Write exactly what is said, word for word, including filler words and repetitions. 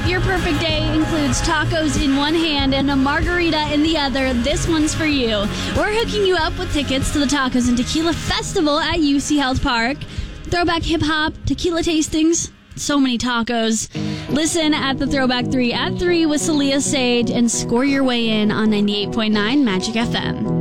If your perfect day includes tacos in one hand and a margarita in the other, this one's for you. We're hooking you up with tickets to the Tacos and Tequila Festival at U C Health Park. Throwback hip-hop, tequila tastings, so many tacos. Listen at the Throwback three at three with Celia Sage and score your way in on ninety-eight point nine Magic F M.